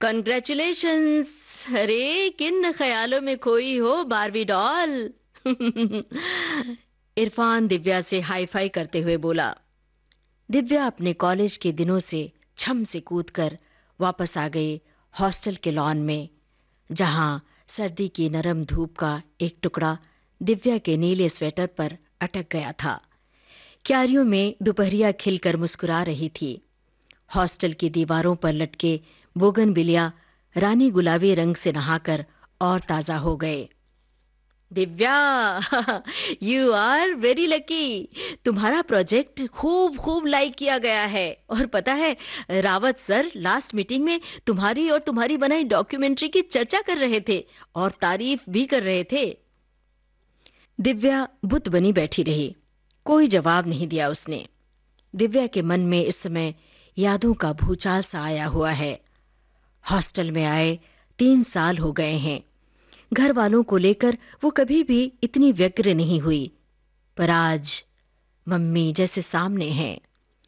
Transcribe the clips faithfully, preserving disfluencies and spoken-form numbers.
Congratulations. अरे किन ख्यालों में खोई हो बारबी डॉल। इरफान दिव्या से हाई फाई करते हुए बोला। दिव्या अपने कॉलेज के दिनों से छम से कूदकर वापस आ गई हॉस्टल के लॉन में, जहां सर्दी की नरम धूप का एक टुकड़ा दिव्या के नीले स्वेटर पर अटक गया था। क्यारियों में दोपहरिया खिलकर मुस्कुरा रही थी। हॉस्टल की दीवारों पर लटके बोगनविलिया रानी गुलाबी रंग से नहाकर और ताजा हो गए। Divya, you are very lucky. तुम्हारा प्रोजेक्ट खूब खूब लाइक किया गया है। और पता है, रावत सर लास्ट मीटिंग में तुम्हारी और तुम्हारी बनाई डॉक्यूमेंट्री की चर्चा कर रहे थे और तारीफ भी कर रहे थे। दिव्या बुत बनी बैठी रही, कोई जवाब नहीं दिया उसने। दिव्या के मन में इस समय यादों का भूचाल सा आया हुआ है। हॉस्टल में आए तीन साल हो गए हैं। घर वालों को लेकर वो कभी भी इतनी व्यग्र नहीं हुई, पर आज मम्मी जैसे सामने हैं।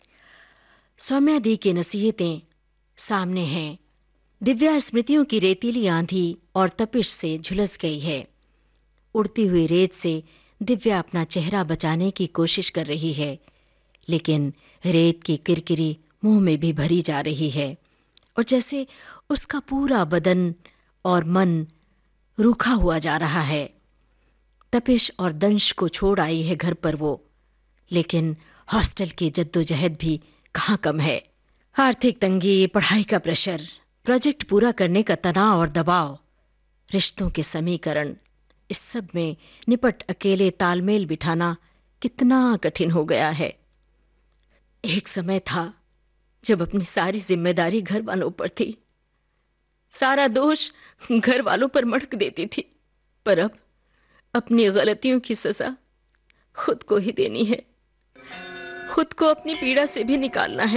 सौम्या दी की नसीहतें सामने हैं। दिव्या स्मृतियों की रेतीली आंधी और तपिश से झुलस गई है। उड़ती हुई रेत से दिव्या अपना चेहरा बचाने की कोशिश कर रही है, लेकिन रेत की किरकिरी मुंह में भी भरी जा रही है और जैसे उसका पूरा बदन और मन रूखा हुआ जा रहा है। तपिश और दंश को छोड़ आई है घर पर वो, लेकिन हॉस्टल की जद्दोजहद भी कहां कम है। आर्थिक तंगी, पढ़ाई का प्रेशर, प्रोजेक्ट पूरा करने का तनाव और दबाव, रिश्तों के समीकरण, इस सब में निपट अकेले तालमेल बिठाना कितना कठिन हो गया है। एक समय था जब अपनी सारी जिम्मेदारी घर वालों पर थी, सारा दोष घर वालों पर मढ़क देती थी, पर अब अपनी गलतियों की सजा खुद को ही देनी है। खुद को अपनी पीड़ा से भी निकालना है।